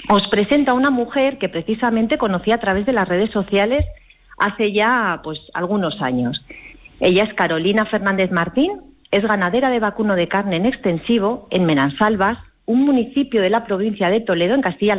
Os presento a una mujer que precisamente conocí a través de las redes sociales hace ya pues algunos años. Ella es Carolina Fernández Martín, es ganadera de vacuno de carne en extensivo en Menansalvas, un municipio de la provincia de Toledo, en Castilla